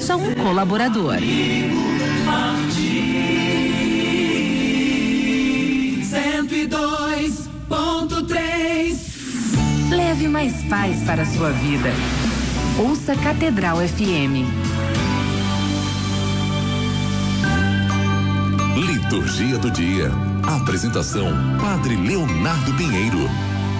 seja um colaborador. 102.3. Leve mais paz para a sua vida. Ouça Catedral FM. Liturgia do dia. Apresentação: Padre Leonardo Pinheiro.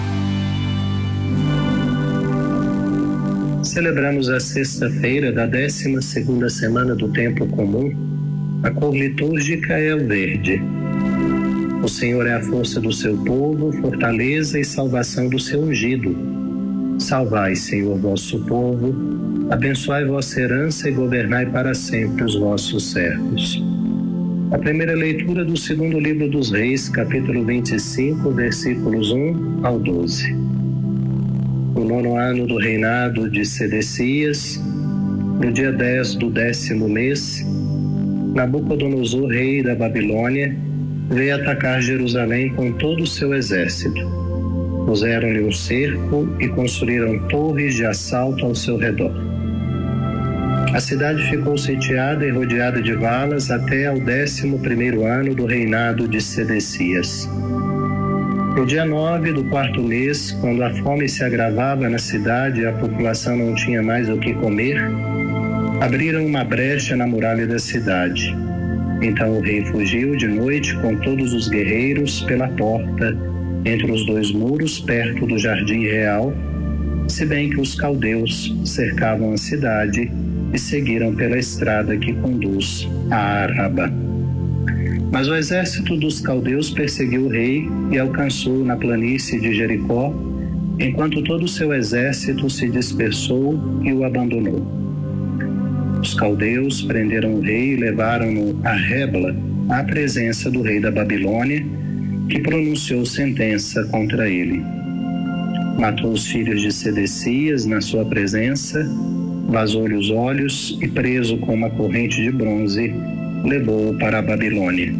Celebramos a sexta-feira da 12ª semana do Tempo Comum. A cor litúrgica é o verde. O Senhor é a força do seu povo, fortaleza e salvação do seu ungido. Salvai, Senhor, vosso povo, abençoai vossa herança e governai para sempre os vossos servos. A primeira leitura do segundo livro dos Reis, capítulo 25, versículos 1 ao 12. No 9º ano do reinado de Sedecias, no dia 10 do 10º mês, Nabucodonosor, rei da Babilônia, veio atacar Jerusalém com todo o seu exército. Puseram-lhe um cerco e construíram torres de assalto ao seu redor. A cidade ficou sitiada e rodeada de valas até ao 11º ano do reinado de Sedecias. No dia 9 do 4º mês, quando a fome se agravava na cidade e a população não tinha mais o que comer, abriram uma brecha na muralha da cidade. Então o rei fugiu de noite com todos os guerreiros pela porta, entre os dois muros, perto do jardim real, se bem que os caldeus cercavam a cidade e seguiram pela estrada que conduz a Araba. Mas o exército dos caldeus perseguiu o rei e alcançou na planície de Jericó, enquanto todo o seu exército se dispersou e o abandonou. Os caldeus prenderam o rei e levaram-no a Ribla, à presença do rei da Babilônia, que pronunciou sentença contra ele. Matou os filhos de Sedecias na sua presença, vazou-lhe os olhos e, preso com uma corrente de bronze, levou-o para a Babilônia.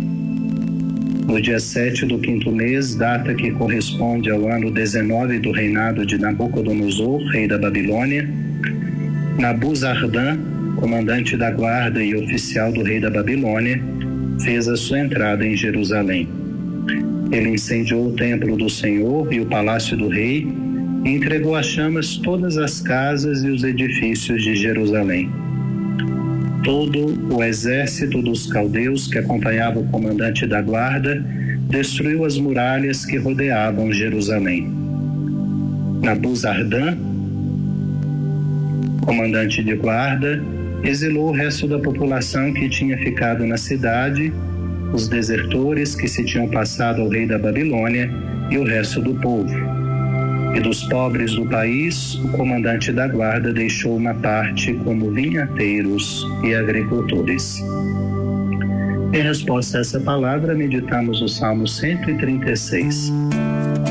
No dia 7 do 5º mês, data que corresponde ao ano 19 do reinado de Nabucodonosor, rei da Babilônia, Nabuzaradan, comandante da guarda e oficial do rei da Babilônia, fez a sua entrada em Jerusalém. Ele incendiou o templo do Senhor e o palácio do rei e entregou às chamas todas as casas e os edifícios de Jerusalém. Todo o exército dos caldeus que acompanhava o comandante da guarda destruiu as muralhas que rodeavam Jerusalém. Nabuzaradan, comandante de guarda, exilou o resto da população que tinha ficado na cidade, os desertores que se tinham passado ao rei da Babilônia e o resto do povo. E dos pobres do país, o comandante da guarda deixou uma parte como vinhateiros e agricultores. Em resposta a essa palavra, meditamos o Salmo 136.